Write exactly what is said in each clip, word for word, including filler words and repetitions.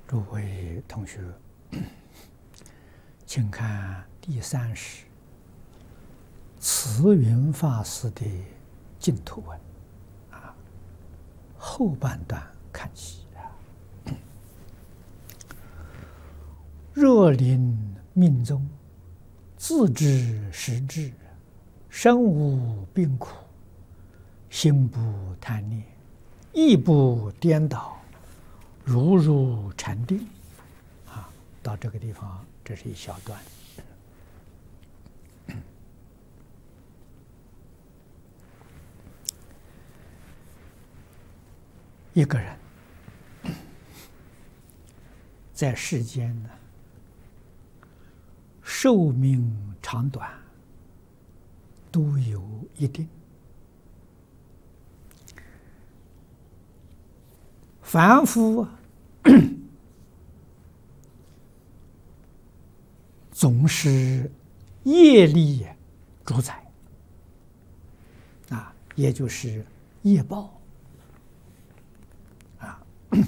诸位同学，请看第三十慈云法师的净土文啊，后半段看起啊。若临命终，自知时至，身无病苦，心不贪念，意不颠倒，如入禅定。啊，到这个地方，这是一小段。一个人在世间呢，寿命长短都有一定。凡夫总是业力主宰啊，也就是业报啊。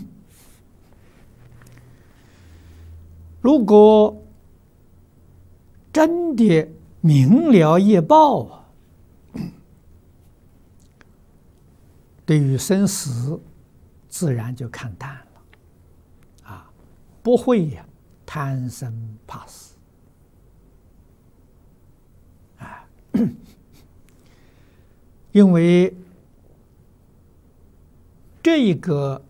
如果真的明了业报啊，对于生死自然就看淡了啊，不会呀贪生怕死啊，因为这一个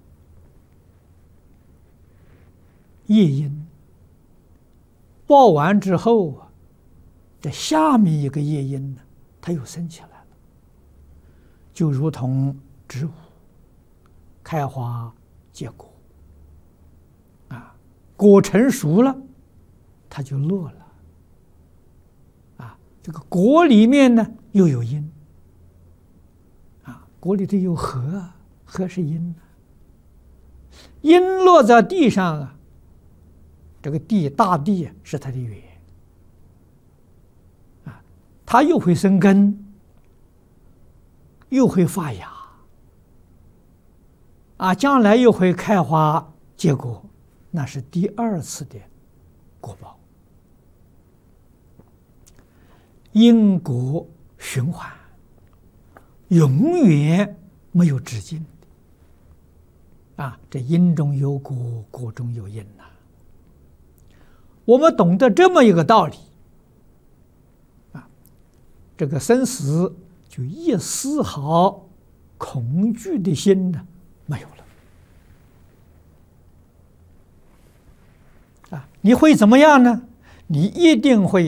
业因报完之后啊，这下面一个业因呢，它又升起来了，就如同植物开花结果啊，果成熟了，它就落了啊。这个果里面呢又有因啊，果里头有核啊，核是因啊，因落在地上啊，这个地大地是它的源啊，它又会生根，又会发芽啊，将来又会开花结果，那是第二次的果报。因果循环，永远没有止境的啊！这因中有果，果中有因呐、啊。我们懂得这么一个道理啊，这个生死就一丝毫恐惧的心呢没有了啊！你会怎么样呢？你一定会